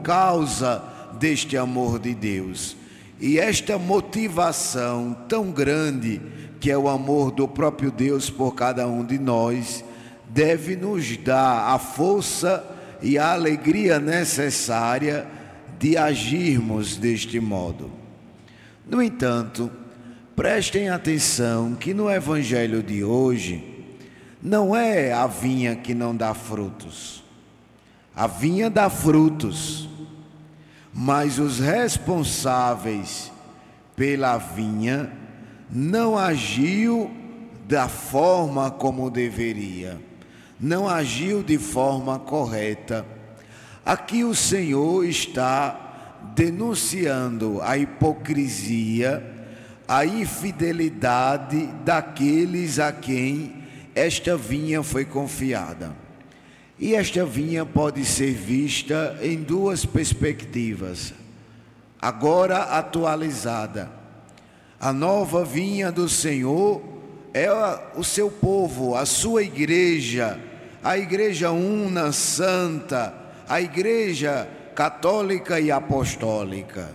causa deste amor de Deus. E esta motivação tão grande, que é o amor do próprio Deus por cada um de nós, deve nos dar a força e a alegria necessária de agirmos deste modo. No entanto, prestem atenção que no Evangelho de hoje, não é a vinha que não dá frutos. A vinha dá frutos, mas os responsáveis pela vinha não agiu da forma como deveria, não agiu de forma correta. Aqui o Senhor está denunciando a hipocrisia, a infidelidade daqueles a quem esta vinha foi confiada. E esta vinha pode ser vista em duas perspectivas, agora atualizada. A nova vinha do Senhor é o seu povo, a sua igreja, a igreja una, santa, a igreja católica e apostólica.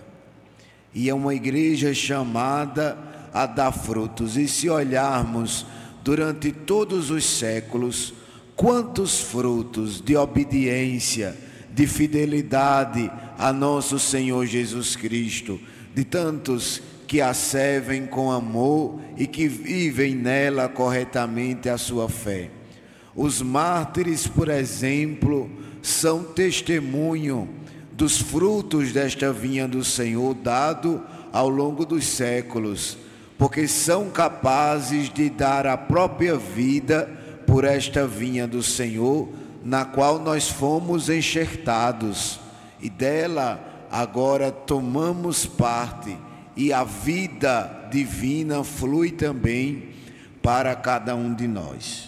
E é uma igreja chamada a dar frutos. E se olharmos durante todos os séculos, quantos frutos de obediência, de fidelidade a nosso Senhor Jesus Cristo, de tantos que a servem com amor e que vivem nela corretamente a sua fé. Os mártires, por exemplo, são testemunho dos frutos desta vinha do Senhor dado ao longo dos séculos, porque são capazes de dar a própria vida por esta vinha do Senhor, na qual nós fomos enxertados, e dela agora tomamos parte, e a vida divina flui também para cada um de nós.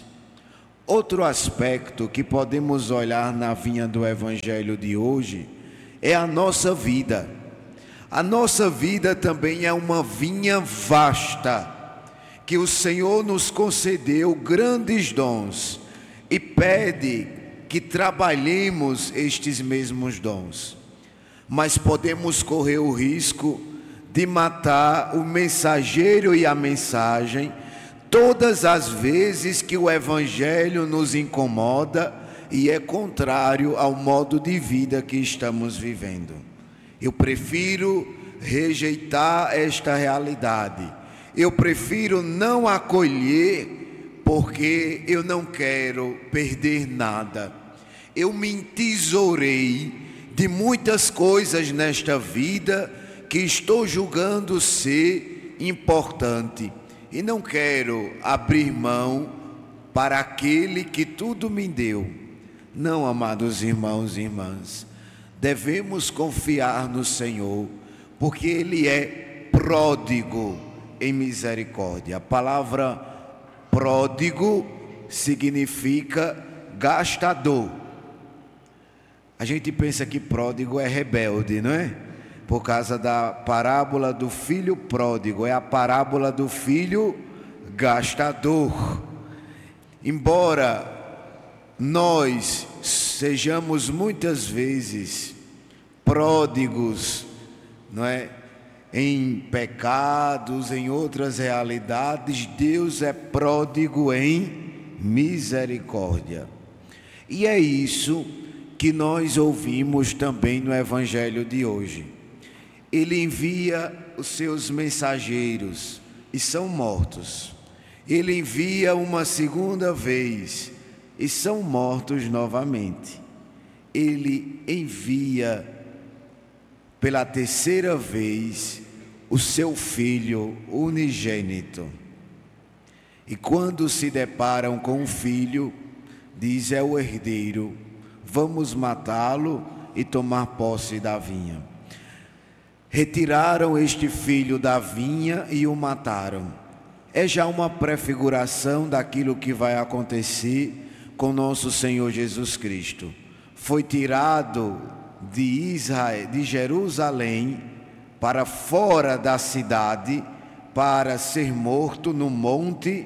Outro aspecto que podemos olhar na vinha do Evangelho de hoje é a nossa vida. A nossa vida também é uma vinha vasta, que o Senhor nos concedeu grandes dons e pede que trabalhemos estes mesmos dons. Mas podemos correr o risco de matar o mensageiro e a mensagem todas as vezes que o Evangelho nos incomoda e é contrário ao modo de vida que estamos vivendo. Eu prefiro rejeitar esta realidade. Eu prefiro não acolher, porque eu não quero perder nada. Eu me entesourei de muitas coisas nesta vida que estou julgando ser importante, e não quero abrir mão para aquele que tudo me deu. Não, amados irmãos e irmãs, devemos confiar no Senhor, porque Ele é pródigo em misericórdia. A palavra pródigo significa gastador. A gente pensa que pródigo é rebelde, não é? Por causa da parábola do filho pródigo, é a parábola do filho gastador. Embora nós sejamos muitas vezes pródigos, não é? Em pecados, em outras realidades, Deus é pródigo em misericórdia. E é isso que nós ouvimos também no Evangelho de hoje. Ele envia os seus mensageiros e são mortos. Ele envia uma segunda vez e são mortos novamente. Ele envia pela terceira vez o seu filho unigênito. E quando se deparam com o filho, diz: é o herdeiro, vamos matá-lo e tomar posse da vinha. Retiraram este filho da vinha e o mataram. É já uma prefiguração daquilo que vai acontecer com nosso Senhor Jesus Cristo. Foi tirado de Israel, de Jerusalém, para fora da cidade, para ser morto no Monte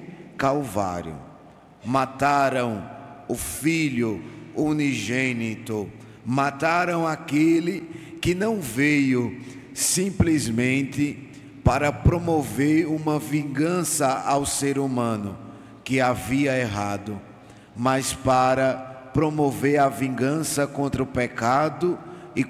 Calvário. Mataram o filho unigênito Mataram aquele que não veio simplesmente para promover uma vingança ao ser humano que havia errado, mas para promover a vingança contra o pecado